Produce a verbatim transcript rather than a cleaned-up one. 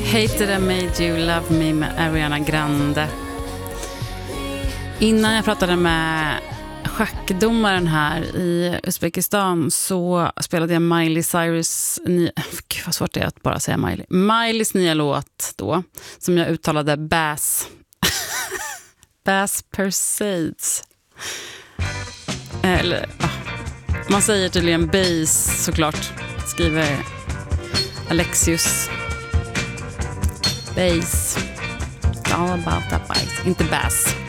Hated I Made You Love Me med Ariana Grande. Innan jag pratade med schackdomaren här i Uzbekistan så spelade jag Miley Cyrus ny... Gud vad svårt det är att bara säga Miley. Mileys nya låt då, som jag uttalade Bass. Bass Persades. Eller, ah. Man säger tydligen bass såklart, skriver Alexius. Bass. It's all about that bass. Inte bass.